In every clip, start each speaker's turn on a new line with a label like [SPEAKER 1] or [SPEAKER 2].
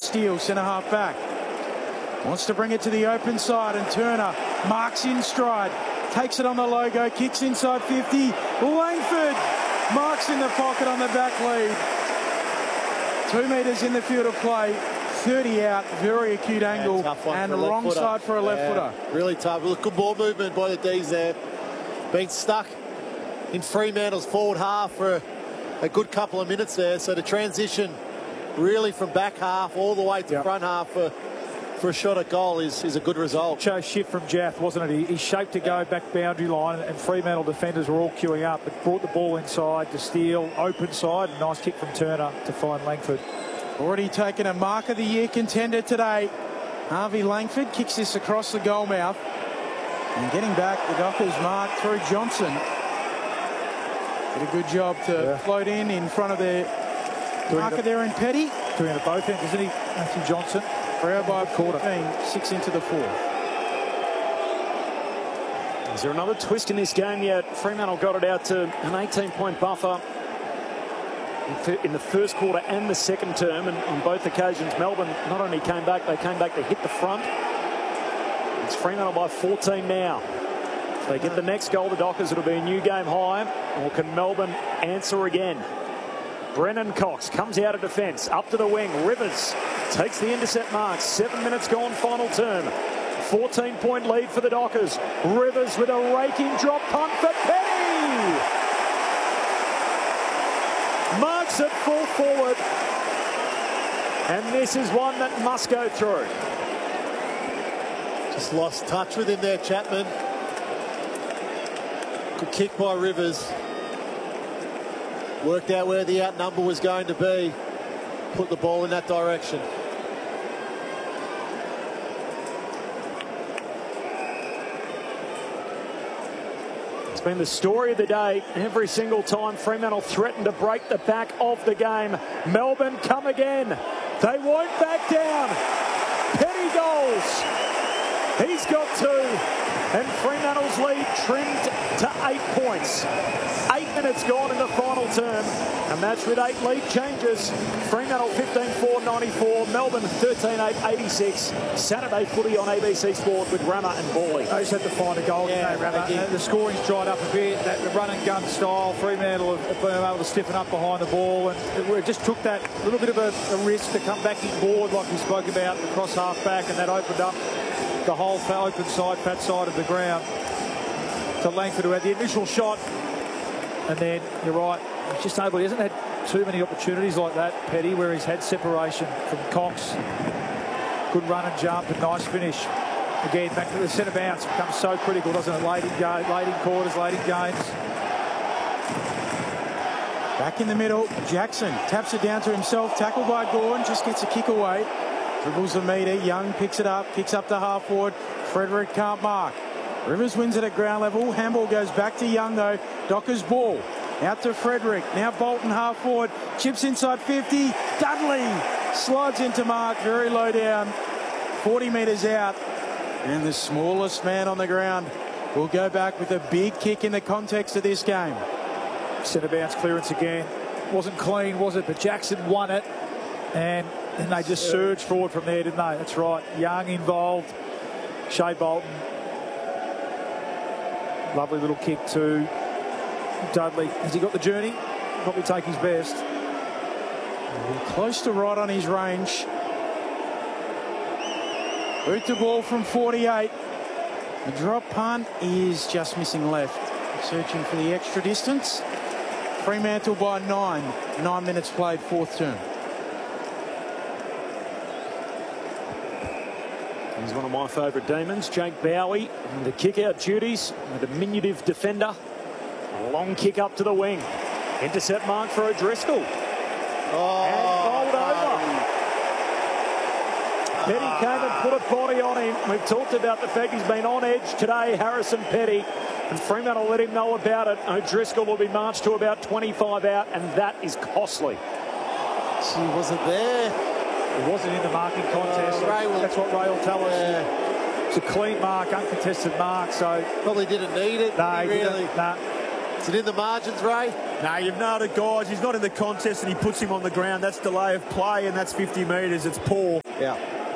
[SPEAKER 1] Steele, centre half back. Wants to bring it to the open side, and Turner marks in stride. Takes it on the logo, kicks inside 50. Langford marks in the pocket on the back lead. 2 metres in the field of play. 30 out, very acute angle, and wrong side for a left footer.
[SPEAKER 2] Really tough. Look, good ball movement by the D's there. Been stuck in Fremantle's forward half for a good couple of minutes there. So the transition really from back half all the way to front half for a shot at goal is a good result.
[SPEAKER 3] Show shift from Jath, wasn't it? He shaped to go back boundary line, and Fremantle defenders were all queuing up. It brought the ball inside to Steele, open side. Nice kick from Turner to find Langford.
[SPEAKER 1] Already taken a Mark of the Year contender today. Harvey Langford kicks this across the goal mouth. And getting back, the Dockers mark through Johnson. Did a good job to float in front of the marker there in Petty.
[SPEAKER 3] Doing it at both ends, isn't he, Matthew Johnson?
[SPEAKER 1] Freo by quarter. 6 into the 4th.
[SPEAKER 4] Is there another twist in this game yet? Fremantle got it out to an 18-point buffer in the first quarter and the second term, and on both occasions Melbourne not only came back, they came back to hit the front. It's Fremantle by 14 now. If they get the next goal, the Dockers, it'll be a new game high, or can Melbourne answer again? Brennan Cox comes out of defence, up to the wing. Rivers takes the intercept mark. 7 minutes gone, final term. 14-point lead for the Dockers. Rivers with a raking drop punt for Petty. Marks it full forward. And this is one that must go through.
[SPEAKER 2] Just lost touch with him there, Chapman. Good kick by Rivers. Worked out where the outnumber was going to be. Put the ball in that direction.
[SPEAKER 4] It's been the story of the day. Every single time Fremantle threatened to break the back of the game. Melbourne come again. They won't back down. Petty goals. He's got 2. And Fremantle's lead trimmed to 8 points. 8 minutes gone in the final term. A match with 8 lead changes. Fremantle 15-4-94. Melbourne 13-8-86. Saturday footy on ABC Sport with Rammer and Bawley.
[SPEAKER 3] They just had to find a goal today, Rammer. The scoring's dried up a bit. That run and gun style, Fremantle have been able to stiffen up behind the ball, and it just took that little bit of a risk to come back inboard, like we spoke about, across half back, and that opened up the whole open side, fat side of the ground to Langford, who had the initial shot. And then, you're right, he's just able, he hasn't had too many opportunities like that, Petty, where he's had separation from Cox. Good run and jump and nice finish. Again, back to the centre bounce becomes so critical, doesn't it? Late in quarters, late in games.
[SPEAKER 1] Back in the middle, Jackson taps it down to himself, tackled by Gordon, just gets a kick away. Dribbles the metre, Young picks it up, kicks up to half forward. Frederick can't mark. Rivers wins it at ground level. Handball goes back to Young though. Dockers ball. Out to Frederick. Now Bolton half forward. Chips inside 50. Dudley slides into mark. Very low down. 40 metres out. And the smallest man on the ground will go back with a big kick in the context of this game.
[SPEAKER 3] Centre bounce clearance again. Wasn't clean, was it? But Jackson won it. And they just surged forward from there, didn't they? That's right. Young involved. Shea Bolton. Lovely little kick to Dudley. Has he got the journey? Probably take his best.
[SPEAKER 1] Close to right on his range. Boot the ball from 48. The drop punt is just missing left. Searching for the extra distance. Fremantle by 9. 9 minutes played, 4th term.
[SPEAKER 4] He's one of my favourite demons, Jake Bowie, in the kick-out duties, a diminutive defender. A long kick up to the wing. Intercept mark for O'Driscoll. And bowled over. Petty came and put a body on him. We've talked about the fact he's been on edge today, Harrison Petty, and Fremantle let him know about it. O'Driscoll will be marched to about 25 out, and that is costly.
[SPEAKER 2] She wasn't there.
[SPEAKER 3] He wasn't in the marking contest. That's what Ray will tell us.
[SPEAKER 2] Yeah.
[SPEAKER 3] It's a clean mark, uncontested mark, so...
[SPEAKER 2] Probably didn't need it.
[SPEAKER 3] No,
[SPEAKER 2] really.
[SPEAKER 3] Nah.
[SPEAKER 2] Is it in the margins, Ray?
[SPEAKER 5] No, you've nailed it, guys. He's not in the contest and he puts him on the ground. That's delay of play and that's 50 metres. It's poor.
[SPEAKER 2] Yeah.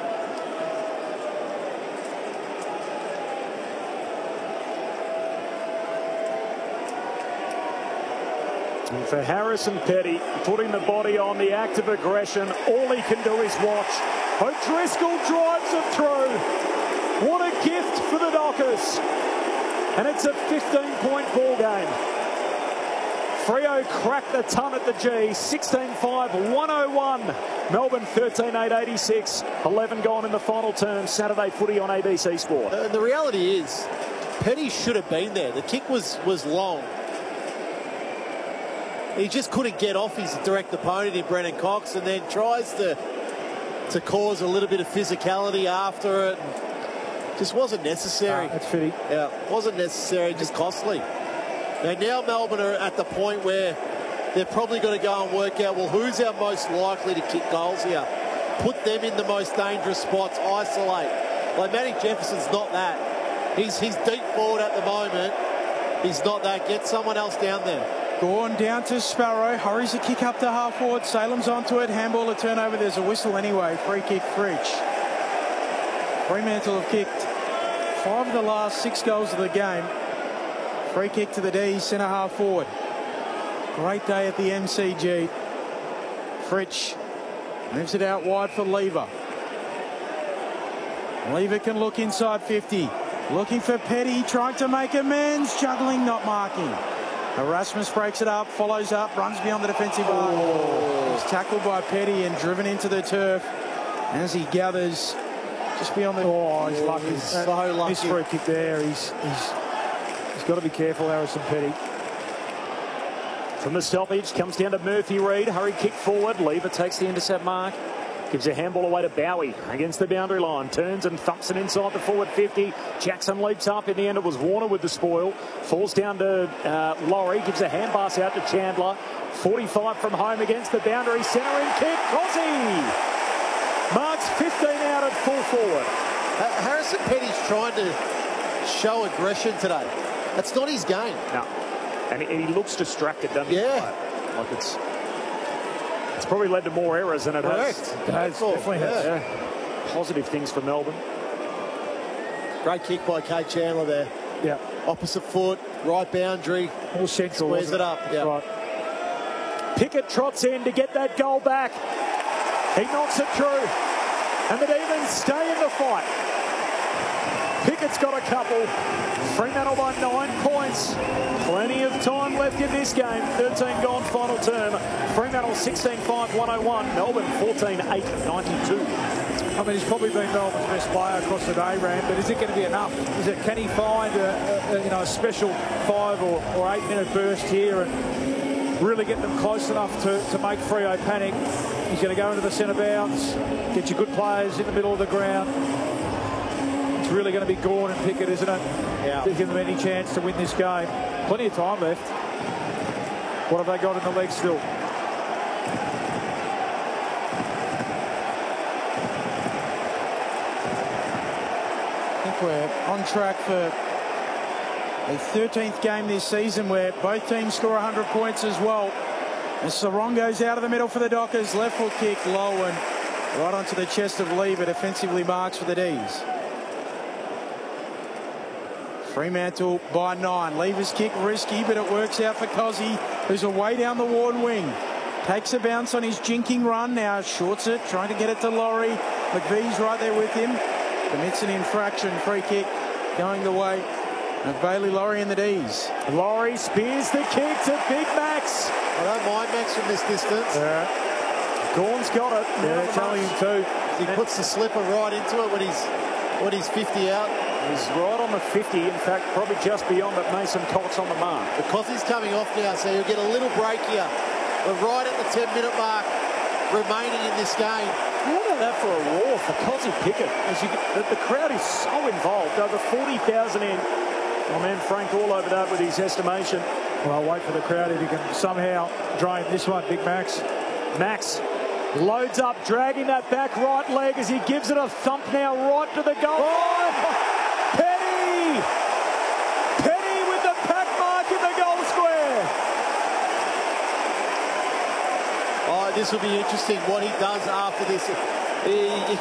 [SPEAKER 4] And for Harrison Petty, putting the body on the act of aggression, all he can do is watch. O'Driscoll drives it through. What a gift for the Dockers. And it's a 15-point ball game. Freo cracked the ton at the G, 16-5, 101. Melbourne 13-8-86, 11 gone in the final term. Saturday footy on ABC Sport.
[SPEAKER 2] The reality is, Petty should have been there. The kick was long. He just couldn't get off his direct opponent in Brennan Cox, and then tries to cause a little bit of physicality after it. Just wasn't necessary.
[SPEAKER 3] That's fitting.
[SPEAKER 2] Yeah, wasn't necessary, just costly. Now Melbourne are at the point where they're probably going to go and work out, well, who's our most likely to kick goals here? Put them in the most dangerous spots, isolate. Like, Matty Jefferson's not that. He's deep forward at the moment. He's not that. Get someone else down there.
[SPEAKER 1] Gone down to Sparrow, hurries the kick up to half forward. Salem's onto it, handball a turnover. There's a whistle anyway. Free kick, Fridge. Fremantle have kicked 5 of the last 6 goals of the game. Free kick to the D, centre half forward. Great day at the MCG. Fritsch moves it out wide for Lever. Lever can look inside 50. Looking for Petty, trying to make amends, juggling, not marking. Erasmus breaks it up, follows up, runs beyond the defensive arc. He's tackled by Petty and driven into the turf as he gathers just beyond the...
[SPEAKER 3] Oh, he's lucky.
[SPEAKER 2] He's so lucky.
[SPEAKER 3] Missed free kick there. He's got to be careful, Harrison Petty.
[SPEAKER 4] From the stoppage, comes down to Murphy Reid. Hurry kick forward. Lever takes the intercept mark. Gives a handball away to Bowie against the boundary line. Turns and thumps it inside the forward 50. Jackson leaps up. In the end, it was Warner with the spoil. Falls down to Laurie. Gives a hand pass out to Chandler. 45 from home against the boundary. Centre in kick. Crosby marks 15 out at full forward.
[SPEAKER 2] Harrison Petty's trying to show aggression today. That's not his game.
[SPEAKER 4] No. And he looks distracted, doesn't he?
[SPEAKER 2] Yeah.
[SPEAKER 4] Like it's probably led to more errors than it has.
[SPEAKER 3] It has, definitely has.
[SPEAKER 4] Yeah. Positive things for Melbourne.
[SPEAKER 2] Great kick by Kate Chandler there.
[SPEAKER 3] Yeah.
[SPEAKER 2] Opposite foot, right boundary.
[SPEAKER 3] All central.
[SPEAKER 2] Squares it up. Yeah.
[SPEAKER 3] Right.
[SPEAKER 4] Pickett trots in to get that goal back. He knocks it through. And the Demons stay in the fight. Pickett's got a couple. Fremantle by 9 points. Plenty of time left in this game. 13 gone final term. Fremantle 16-5, 101. Melbourne 14-8, 92.
[SPEAKER 3] I mean, he's probably been Melbourne's best player across the day, Ram, but is it going to be enough? Can he find a special 5 or 8 minute burst here and really get them close enough to make Freo panic? He's going to go into the centre bounce, get your good players in the middle of the ground. It's really going to be Gawn and Pickett, isn't it?
[SPEAKER 2] Yeah.
[SPEAKER 3] To give them any chance to win this game. Plenty of time left. What have they got in the legs still?
[SPEAKER 1] I think we're on track for a 13th game this season where both teams score 100 points as well. As Sarong goes out of the middle for the Dockers. Left foot kick low and right onto the chest of Lever. Defensively marks for the D's. Fremantle by 9. Lever's kick risky, but it works out for Cozzy, who's away down the Ward wing. Takes a bounce on his jinking run. Now shorts it, trying to get it to Laurie. McVee's right there with him. Commits an infraction. Free kick going the way of Bailey Laurie and the D's.
[SPEAKER 4] Laurie spears the kick to Big Max.
[SPEAKER 2] I don't mind Max from this distance.
[SPEAKER 4] Yeah. Gawn's got it.
[SPEAKER 3] Yeah, they're telling him too.
[SPEAKER 2] He puts the slipper right into it when he's 50 out.
[SPEAKER 4] He's right on the 50. In fact, probably just beyond it. Mason Cox on the mark.
[SPEAKER 2] Because he's coming off now, so he'll get a little break here. We're right at the 10-minute mark remaining in this game.
[SPEAKER 4] What about that for a roar for Cozzy Pickett? The crowd is so involved. Over 40,000 in. Oh man, Frank all over that with his estimation.
[SPEAKER 3] Well, I'll wait for the crowd if he can somehow drain this one, Big Max.
[SPEAKER 4] Max loads up, dragging that back right leg as he gives it a thump now right to the goal line. Petty with the pack mark in the goal square.
[SPEAKER 2] this will be interesting, what he does after this. You